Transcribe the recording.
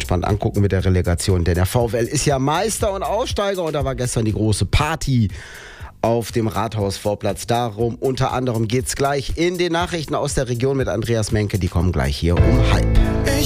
entspannt angucken mit der Relegation. Denn der VfL ist ja Meister und Aufsteiger und da war gestern die große Party auf dem Rathausvorplatz. Darum unter anderem geht's gleich in den Nachrichten aus der Region mit Andreas Menke. Die kommen gleich hier um 12:30.